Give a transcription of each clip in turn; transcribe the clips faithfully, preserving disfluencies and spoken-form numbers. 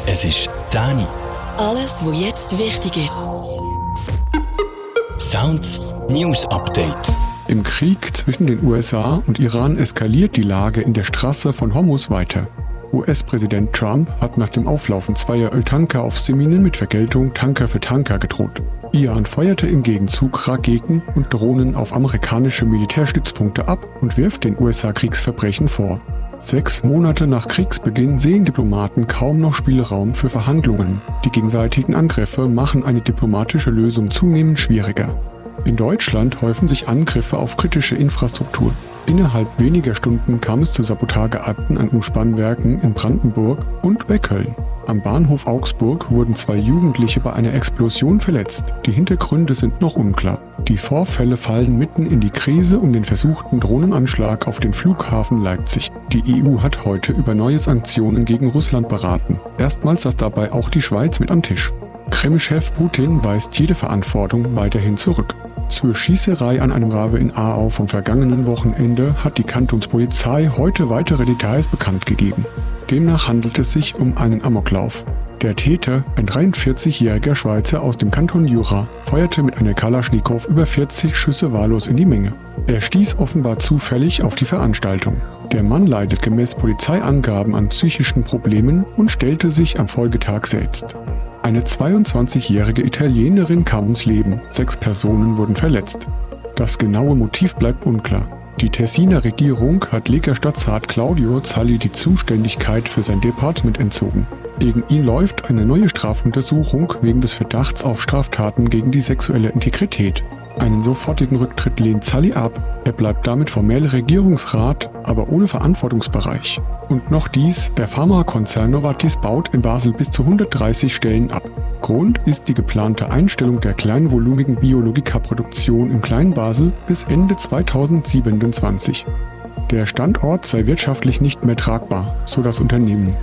Es ist zehn Uhr. Alles, was jetzt wichtig ist. Sounds News Update. Im Krieg zwischen den U S A und Iran eskaliert die Lage in der Straße von Hormuz weiter. U S-Präsident Trump hat nach dem Auflaufen zweier Öltanker auf Seminen mit Vergeltung Tanker für Tanker gedroht. Iran feuerte im Gegenzug Raketen und Drohnen auf amerikanische Militärstützpunkte ab und wirft den U S A Kriegsverbrechen vor. Sechs Monate nach Kriegsbeginn sehen Diplomaten kaum noch Spielraum für Verhandlungen. Die gegenseitigen Angriffe machen eine diplomatische Lösung zunehmend schwieriger. In Deutschland häufen sich Angriffe auf kritische Infrastruktur. Innerhalb weniger Stunden kam es zu Sabotageakten an Umspannwerken in Brandenburg und bei Köln. Am Bahnhof Augsburg wurden zwei Jugendliche bei einer Explosion verletzt. Die Hintergründe sind noch unklar. Die Vorfälle fallen mitten in die Krise um den versuchten Drohnenanschlag auf den Flughafen Leipzig. Die E U hat heute über neue Sanktionen gegen Russland beraten. Erstmals saß dabei auch die Schweiz mit am Tisch. Kreml-Chef Putin weist jede Verantwortung weiterhin zurück. Zur Schießerei an einem Rave in Aarau vom vergangenen Wochenende hat die Kantonspolizei heute weitere Details bekannt gegeben. Demnach handelt es sich um einen Amoklauf. Der Täter, ein dreiundvierzigjähriger Schweizer aus dem Kanton Jura, feuerte mit einer Kalaschnikow über vierzig Schüsse wahllos in die Menge. Er stieß offenbar zufällig auf die Veranstaltung. Der Mann leidet gemäß Polizeiangaben an psychischen Problemen und stellte sich am Folgetag selbst. Eine zweiundzwanzigjährige Italienerin kam ums Leben, sechs Personen wurden verletzt. Das genaue Motiv bleibt unklar. Die Tessiner Regierung hat Lega-Stadtrat Claudio Zalli die Zuständigkeit für sein Departement entzogen. Gegen ihn läuft eine neue Strafuntersuchung wegen des Verdachts auf Straftaten gegen die sexuelle Integrität. Einen sofortigen Rücktritt lehnt Zalli ab. Er bleibt damit formell Regierungsrat, aber ohne Verantwortungsbereich. Und noch dies, der Pharmakonzern Novartis baut in Basel bis zu hundertdreißig Stellen ab. Grund ist die geplante Einstellung der kleinvolumigen Biologikaproduktion in Kleinbasel bis Ende zweitausendsiebenundzwanzig. Der Standort sei wirtschaftlich nicht mehr tragbar, so das Unternehmen.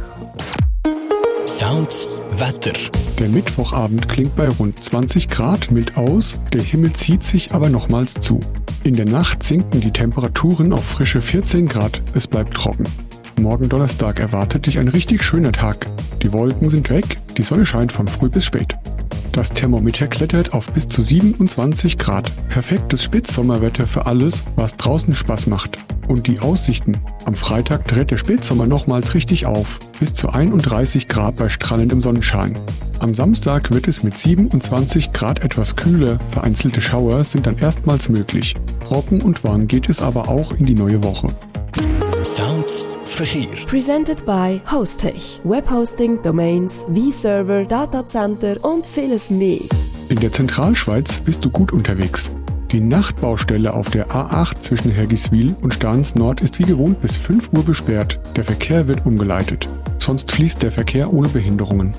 Sounds Wetter. Der Mittwochabend klingt bei rund zwanzig Grad mild aus, der Himmel zieht sich aber nochmals zu. In der Nacht sinken die Temperaturen auf frische vierzehn Grad, es bleibt trocken. Morgen Donnerstag erwartet dich ein richtig schöner Tag. Die Wolken sind weg, die Sonne scheint von früh bis spät. Das Thermometer klettert auf bis zu siebenundzwanzig Grad. Perfektes Spätsommerwetter für alles, was draußen Spaß macht. Und die Aussichten. Am Freitag dreht der Spätsommer nochmals richtig auf. Bis zu einunddreißig Grad bei strahlendem Sonnenschein. Am Samstag wird es mit siebenundzwanzig Grad etwas kühler. Vereinzelte Schauer sind dann erstmals möglich. Trocken und warm geht es aber auch in die neue Woche. Sounds Verkehr. Presented by Hostech. Webhosting, Domains, V-Server, Datacenter und vieles mehr. In der Zentralschweiz bist du gut unterwegs. Die Nachtbaustelle auf der A acht zwischen Hergiswil und Stahns Nord ist wie gewohnt bis fünf Uhr gesperrt. Der Verkehr wird umgeleitet. Sonst fließt der Verkehr ohne Behinderungen.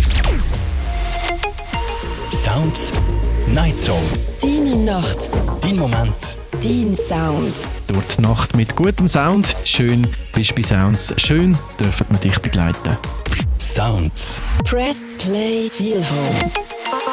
Sounds Night Zone. Deine Nacht. Dein Moment. Dein Sound. Durch die Nacht mit gutem Sound. Schön bist du bei Sounds. Schön dürfen wir dich begleiten. Sounds. Press Play Feel Home.